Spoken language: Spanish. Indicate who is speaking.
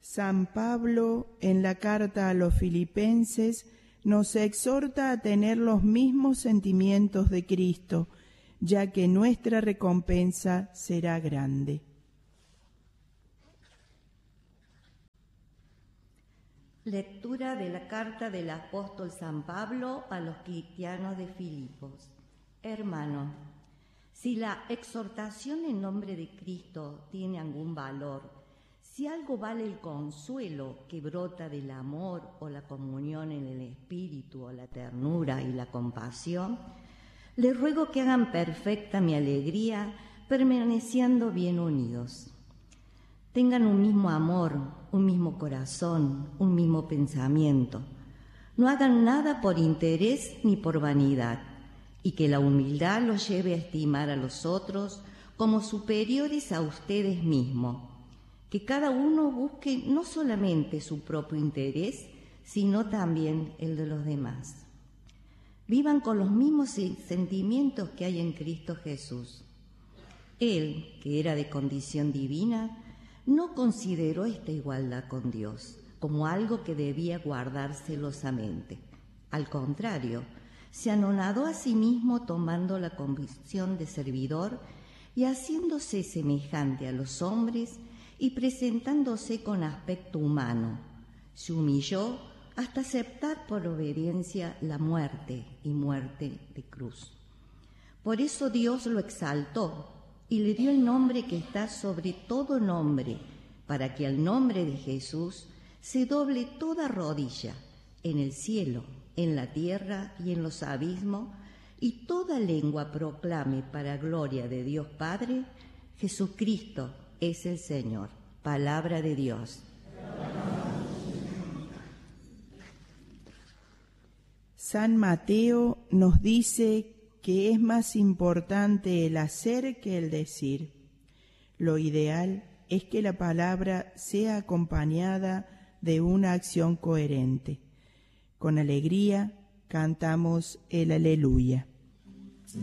Speaker 1: San Pablo, en la carta a los Filipenses, nos exhorta a tener los mismos sentimientos de Cristo, ya que nuestra recompensa será grande.
Speaker 2: Lectura de la carta del apóstol San Pablo a los cristianos de Filipos. Hermano, si la exhortación en nombre de Cristo tiene algún valor, si algo vale el consuelo que brota del amor o la comunión en el Espíritu o la ternura y la compasión, les ruego que hagan perfecta mi alegría permaneciendo bien unidos. Tengan un mismo amor, un mismo corazón, un mismo pensamiento. No hagan nada por interés ni por vanidad, y que la humildad los lleve a estimar a los otros como superiores a ustedes mismos. Que cada uno busque no solamente su propio interés, sino también el de los demás. Vivan con los mismos sentimientos que hay en Cristo Jesús. Él, que era de condición divina, no consideró esta igualdad con Dios como algo que debía guardar celosamente. Al contrario, se anonadó a sí mismo tomando la condición de servidor y haciéndose semejante a los hombres y presentándose con aspecto humano. Se humilló hasta aceptar por obediencia la muerte y muerte de cruz. Por eso Dios lo exaltó y le dio el nombre que está sobre todo nombre, para que al nombre de Jesús se doble toda rodilla, en el cielo, en la tierra y en los abismos, y toda lengua proclame para gloria de Dios Padre, Jesucristo es el Señor. Palabra de Dios.
Speaker 1: San Mateo nos dice que es más importante el hacer que el decir. Lo ideal es que la palabra sea acompañada de una acción coherente. Con alegría cantamos el Aleluya.